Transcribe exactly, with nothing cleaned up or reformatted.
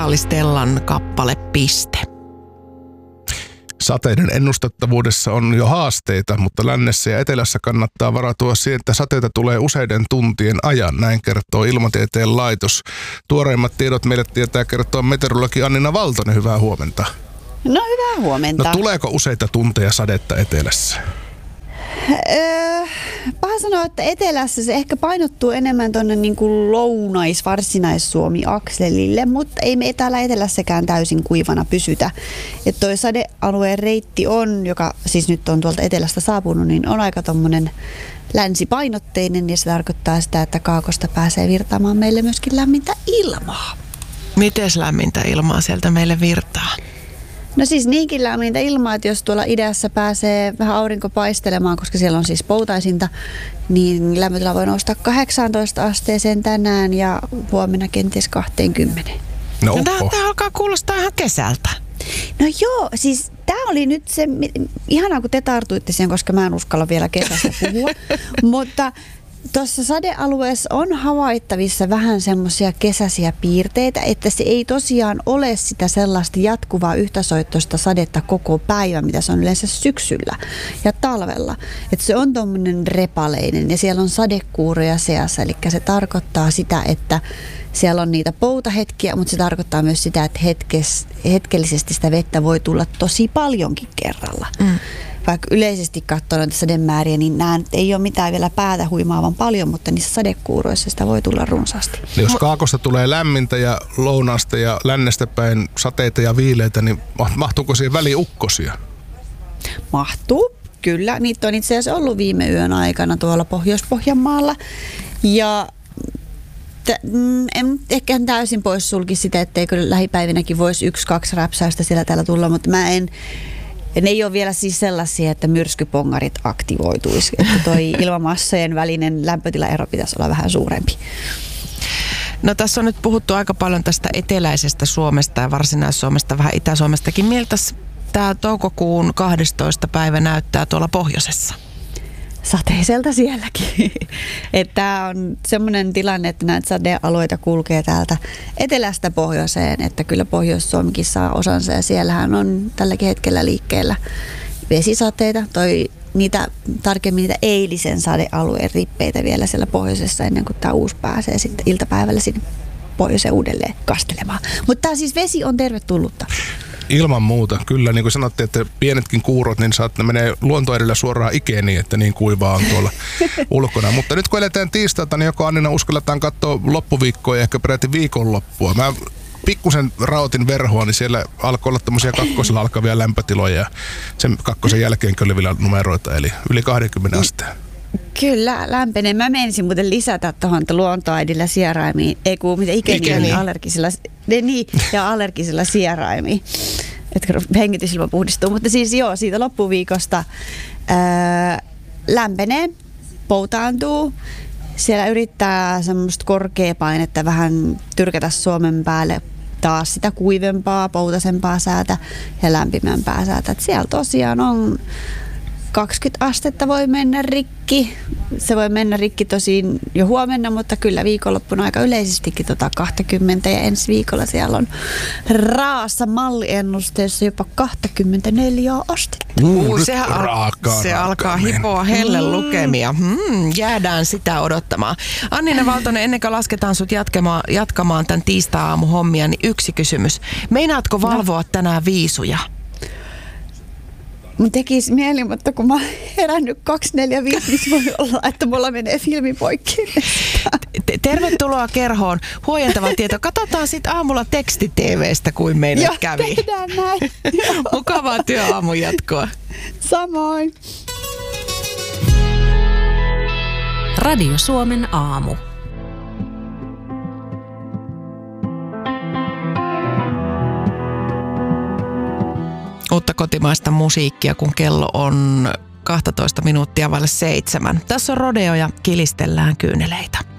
Mikaeli Stellan kappale Piste. Sateiden ennustettavuudessa on jo haasteita, mutta lännessä ja etelässä kannattaa varautua siihen, että sateita tulee useiden tuntien ajan. Näin kertoo Ilmatieteen laitos. Tuoreimmat tiedot meille tietää kertoa meteorologi Annina Valtonen. Hyvää huomenta. No hyvää huomenta. No tuleeko useita tunteja sadetta etelässä? Öö, paha sanoa, että etelässä se ehkä painottuu enemmän tuonne niin kuin lounais-varsinais-Suomi-akselille, mutta ei me täällä etelässäkään täysin kuivana pysytä. Että toi sadealueen reitti on, joka siis nyt on tuolta etelästä saapunut, niin on aika tommonen länsipainotteinen ja se tarkoittaa sitä, että kaakosta pääsee virtaamaan meille myöskin lämmintä ilmaa. Mites lämmintä ilmaa sieltä meille virtaa? No siis niinkin lämmintä ilmaa, että jos tuolla idässä pääsee vähän aurinko paistelemaan, koska siellä on siis poutaisinta, niin lämpötila voi nousta kahdeksantoista asteeseen tänään ja huomenna kenties kaksikymmentä. No, no tämä alkaa kuulostaa ihan kesältä. No joo, siis tämä oli nyt se, ihanaa kun te tartuitte siihen, koska mä en uskalla vielä kesästä puhua, mutta tuossa sadealueessa on havaittavissa vähän semmoisia kesäisiä piirteitä, että se ei tosiaan ole sitä sellaista jatkuvaa yhtäsoittoista sadetta koko päivä, mitä se on yleensä syksyllä ja talvella. Että se on tommoinen repaleinen ja siellä on sadekuuroja seassa, eli se tarkoittaa sitä, että siellä on niitä poutahetkiä, mutta se tarkoittaa myös sitä, että hetkes, hetkellisesti sitä vettä voi tulla tosi paljonkin kerralla. Mm. Vaikka yleisesti katsoo noita sademääriä, niin nämä ei ole mitään vielä päätä huimaavan paljon, mutta niissä sadekuuroissa sitä voi tulla runsaasti. Jos kaakosta tulee lämmintä ja lounaasta ja lännestä päin sateita ja viileitä, niin mahtuuko siihen väliin ukkosia? Mahtuu, kyllä. Niitä on itse asiassa ollut viime yön aikana tuolla Pohjois-Pohjanmaalla. Ja en ehkä täysin pois sulki sitä, etteikö lähipäivinäkin voisi yksi, kaksi räpsäystä siellä täällä tulla, mutta mä en... Ne ei ole vielä siis sellaisia, että myrskypongarit aktivoituisi. Että toi ilmamassojen välinen lämpötilaero pitäisi olla vähän suurempi. No tässä on nyt puhuttu aika paljon tästä eteläisestä Suomesta ja Varsinais-Suomesta, vähän Itä-Suomestakin. Miltä tämä toukokuun kahdestoista päivä näyttää tuolla pohjoisessa? Sateiselta sielläkin. Tämä on semmoinen tilanne, että näitä sadealueita kulkee täältä etelästä pohjoiseen, että kyllä Pohjois-Suomikin saa osansa ja siellähän on tälläkin hetkellä liikkeellä vesisateita, toi niitä, tarkemmin niitä eilisen sadealueen rippeitä vielä siellä pohjoisessa ennen kuin tämä uusi pääsee sitten iltapäivällä sinne pohjoiseen uudelleen kastelemaan. Mutta tämä siis vesi on tervetullutta. Ilman muuta, kyllä. Niin kuin sanottiin, että pienetkin kuurot, niin saat, ne menee luonto edellä suoraan ikeeniin, että niin kuivaa on tuolla ulkona. Mutta nyt kun eletään tiistaita, niin joko Annina uskalletaan katsoa loppuviikkoa ja ehkä peräti viikonloppua. Mä pikkusen rautin verhoa, niin siellä alkoi olla tämmöisiä kakkosella alkavia lämpötiloja ja sen kakkosen jälkeen kyllä vielä numeroita, eli yli kaksikymmentä asteen. Kyllä, lämpenee. Mä menisin muuten lisätä tuohon luontoaidilla sieraimiin, ei kun mitä ikeni allergisilla, ne, niin, ja allergisilla sieraimiin, että hengitysilma puhdistuu. Mutta siis joo, siitä loppuviikosta ää, lämpenee, poutaantuu. Siellä yrittää semmoista korkeapainetta vähän tyrkätä Suomen päälle taas sitä kuivempaa, poutasempaa säätä ja lämpimämpää säätä. Et siellä tosiaan on kaksikymmentä astetta voi mennä rikki. Se voi mennä rikki tosin jo huomenna, mutta kyllä viikonloppuna aika yleisestikin tota kaksikymmentä ja ensi viikolla siellä on raassa malliennusteessa jopa kaksikymmentäneljä astetta. Uh, sehän al- se alkaa hipoa helle lukemia. Hmm, jäädään sitä odottamaan. Annina Valtonen, ennen kuin lasketaan sut jatkamaan, jatkamaan tämän tiistai-aamuhommia, niin yksi kysymys. Meinaatko valvoa no. tänään viisuja? Mun tekisi mieli, mutta kun mä oon herännyt kaksi neljä viisi, niin voi olla, että mulla menee filmi poikki. Tervetuloa kerhoon. Huojentava tieto. Katsotaan sitten aamulla teksti-tv:stä, kuin meille Joo, kävi. Joo, tehdään näin. Mukavaa työaamun jatkoa. Samoin. Radio Suomen aamu. Uutta kotimaista musiikkia, kun kello on kaksitoista minuuttia vaille seitsemän. Tässä on Rodeo ja kilistellään kyyneleitä.